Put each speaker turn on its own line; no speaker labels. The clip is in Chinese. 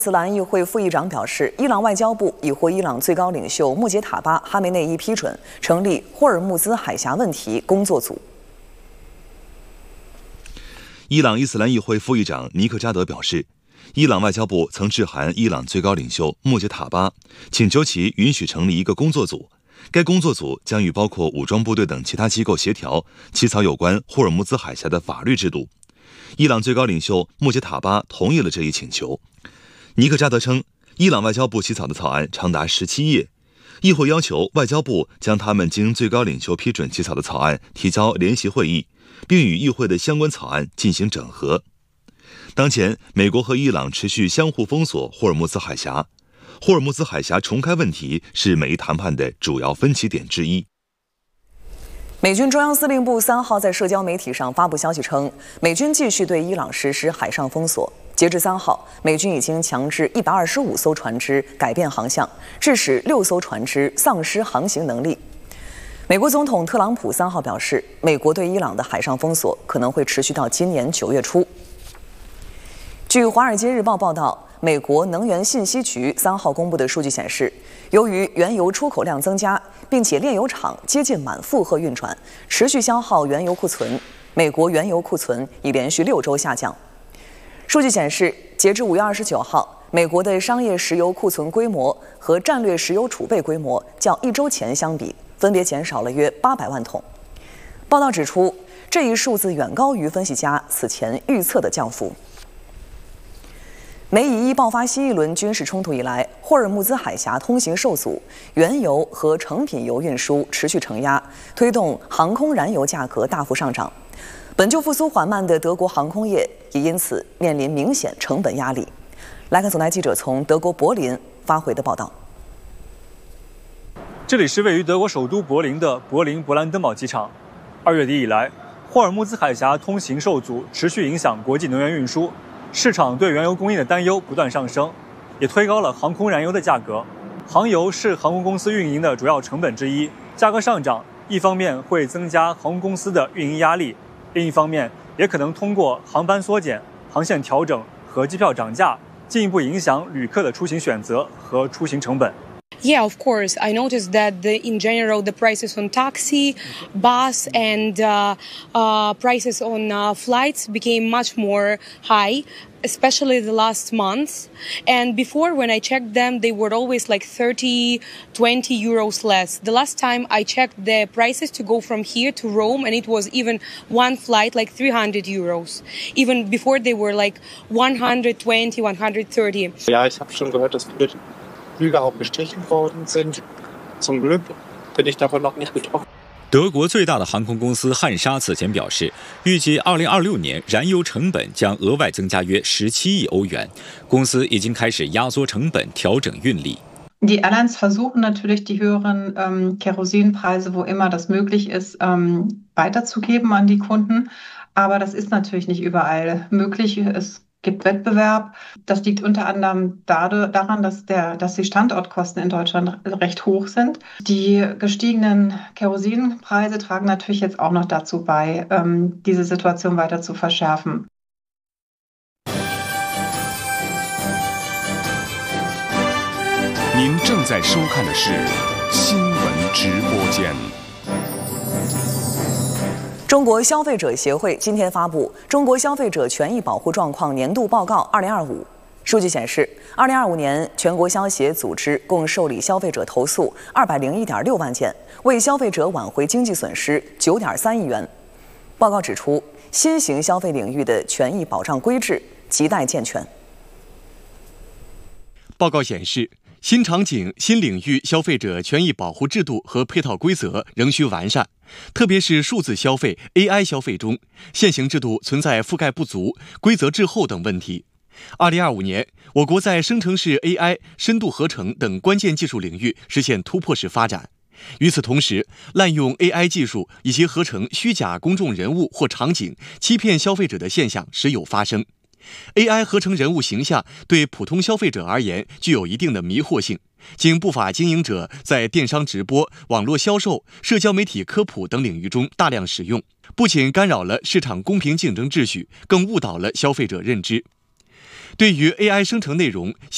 伊斯兰议会副议长表示，伊朗外交部已获伊朗最高领袖穆杰塔巴·哈梅内伊批准成立霍尔木兹海峡问题工作组。
伊朗伊斯兰议会副议长尼克扎德表示，伊朗外交部曾致函伊朗最高领袖穆杰塔巴，请求其允许成立一个工作组。该工作组将与包括武装部队等其他机构协调，起草有关霍尔木兹海峡的法律制度。伊朗最高领袖穆杰塔巴同意了这一请求。尼克扎德称，伊朗外交部起草的草案长达17页，议会要求外交部将他们经最高领袖批准起草的草案提交联席会议，并与议会的相关草案进行整合。当前，美国和伊朗持续相互封锁霍尔木兹海峡，霍尔木兹海峡重开问题是美伊谈判的主要分歧点之一。
美军中央司令部3号在社交媒体上发布消息称，美军继续对伊朗实施海上封锁。截至3号，美军已经强制125艘船只改变航向，致使6艘船只丧失航行能力。美国总统特朗普3号表示，美国对伊朗的海上封锁可能会持续到今年9月初。据《华尔街日报》报道，美国能源信息局3号公布的数据显示，由于原油出口量增加，并且炼油厂接近满负荷运转，持续消耗原油库存，美国原油库存已连续6周下降。数据显示，截至5月29号，美国的商业石油库存规模和战略石油储备规模较1周前相比，分别减少了约800万桶。报道指出，这一数字远高于分析家此前预测的降幅。美以伊爆发新一轮军事冲突以来，霍尔木兹海峡通行受阻，原油和成品油运输持续承压，推动航空燃油价格大幅上涨。本就复苏缓慢的德国航空业也因此面临明显成本压力。来看总台记者从德国柏林发回的报道。
这里是位于德国首都柏林的柏林勃兰登堡机场。2月底以来，霍尔木兹海峡通行受阻，持续影响国际能源运输。市场对原油供应的担忧不断上升，也推高了航空燃油的价格。航油是航空公司运营的主要成本之一，价格上涨，一方面会增加航空公司的运营压力，另一方面也可能通过航班缩减、航线调整和机票涨价，进一步影响旅客的出行选择和出行成本。
Yeah, of course. I noticed that in general, the prices on taxi, bus, and prices on flights became much more high, especially the last month. And before, when I checked them, they were always like 30, 20 euros less. The last time I checked the prices to go from here to Rome, and it was even one flight like 300 euros. Even before, they were like 120, 130.
Ja, ich habe schon gehört, dass viele Flüge auch gestrichen worden sind. Zum Glück bin ich davon noch nicht betroffen.
德国最大的航空公司汉莎此前表示，预计2026年燃油成本将额外增加约17亿欧元。公司已经开始压缩成本，调整运力。
Die Airlines versuchen natürlich, die höheren Kerosinpreise, wo immer das möglich ist, weiterzugeben an die Kunden. Aber das ist natürlich nicht überall möglich. Es gibt Wettbewerb. Das liegt unter anderem daran, dass die Standortkosten in Deutschland recht hoch sind. Die gestiegenen Kerosinpreise tragen natürlich jetzt auch noch dazu bei, diese Situation weiter zu verschärfen.
您正在收看的是新闻直播间。
中国消费者协会今天发布《中国消费者权益保护状况年度报告2025》。数据显示，2025年全国消协组织共受理消费者投诉201.6万件，为消费者挽回经济损失9.3亿元。报告指出，新型消费领域的权益保障规制亟待健全。
报告显示，新场景、新领域消费者权益保护制度和配套规则仍需完善，特别是数字消费、AI 消费中，现行制度存在覆盖不足、规则滞后等问题。2025年，我国在生成式 AI、深度合成等关键技术领域实现突破式发展。与此同时，滥用 AI 技术以及合成虚假公众人物或场景，欺骗消费者的现象时有发生。AI 合成人物形象对普通消费者而言具有一定的迷惑性，经不法经营者在电商直播、网络销售、社交媒体科普等领域中大量使用，不仅干扰了市场公平竞争秩序，更误导了消费者认知。对于 AI 生成内容